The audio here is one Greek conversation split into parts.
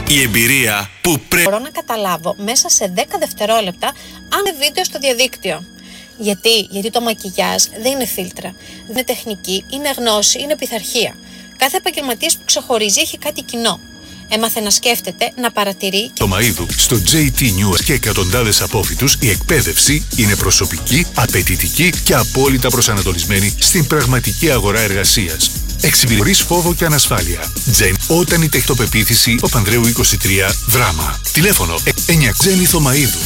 Η εμπειρία που πρέπει. Μπορώ να καταλάβω μέσα σε 10 δευτερόλεπτα αν είναι βίντεο στο διαδίκτυο. Γιατί το μακιγιάζ δεν είναι φίλτρα, δεν είναι τεχνική, είναι γνώση, είναι πειθαρχία. Κάθε επαγγελματίας που ξεχωρίζει έχει κάτι κοινό. Έμαθε να σκέφτεται, να παρατηρεί. Το Μαΐδου, στο JT News και εκατοντάδες απόφοιτους, η εκπαίδευση είναι προσωπική, απαιτητική και απόλυτα προσανατολισμένη στην πραγματική αγορά εργασίας. Εξυπηρετείς φόβο και ανασφάλεια. Τζεν, όταν η τεχνοπεποίθηση Παπανδρέου 23, Δράμα. Τηλέφωνο 9 Τζένιθο Μαΐδου.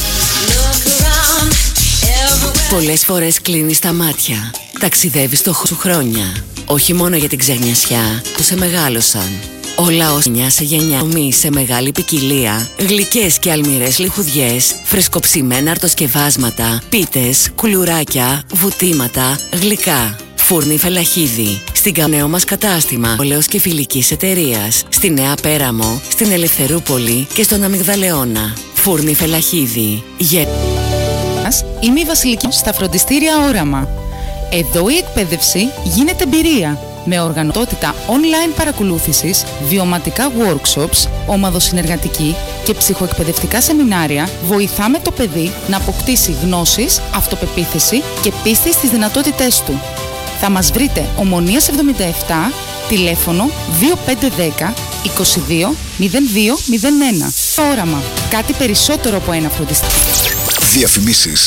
Πολλές φορές κλείνεις τα μάτια. Ταξιδεύεις το σου χρόνια. Όχι μόνο για την ξενιασιά που σε μεγάλωσαν. Όλα ως γενιά σε γενιά, σε μεγάλη ποικιλία, γλυκές και αλμυρές λιχουδιές, φρεσκοψημένα αρτοσκευάσματα, πίτες, κουλουράκια, βουτήματα, γλυκά. Φούρνη Φελαχίδη, στην νέο μας κατάστημα Ολέως και Φιλικής Εταιρείας, στη Νέα Πέραμο, στην Ελευθερούπολη και στον Αμυγδαλεώνα. Φούρνη Φελαχίδη. Είμαι η Βασιλική στα φροντιστήρια Όραμα. Εδώ η εκπαίδευση γίνεται εμπειρία. Με οργανωτότητα online παρακολούθησης, βιωματικά workshops, ομαδοσυνεργατική και ψυχοεκπαιδευτικά σεμινάρια, βοηθάμε το παιδί να αποκτήσει γνώσεις, αυτοπεποίθηση και πίστη στις δυνατότητές του. Θα μας βρείτε Ομονίας 77, τηλέφωνο 2510 22 0201. Όραμα. Κάτι περισσότερο από ένα φροντιστήριο. Διαφημίσεις.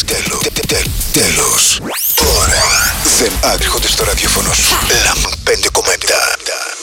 Τέλος. Τώρα δεν άρχονται στο ραδιόφωνο σου. Λαμ 5,7.